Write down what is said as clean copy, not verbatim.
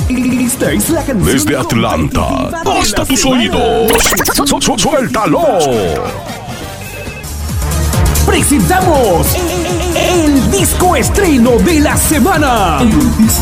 Esta es la canción Desde Atlanta hasta tus oídos. Suéltalo. Presentamos el disco estreno de la semana.